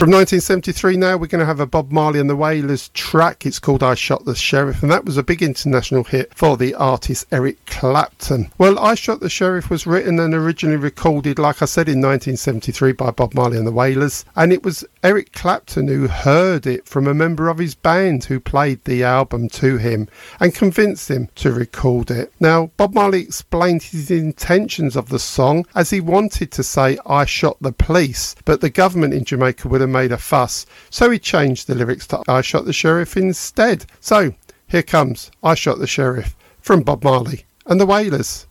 From 1973 now, we're going to have a Bob Marley and the Wailers track. It's called I Shot the Sheriff, and that was a big international hit for the artist Eric Clapton. Well, I Shot the Sheriff was written and originally recorded, like I said, in 1973 by Bob Marley and the Wailers, and it was Eric Clapton who heard it from a member of his band who played the album to him and convinced him to record it. Now, Bob Marley explained his intentions of the song as he wanted to say I shot the police, but the government in Jamaica would have made a fuss, so he changed the lyrics to I Shot the Sheriff instead. So here comes I Shot the Sheriff from Bob Marley and the Wailers.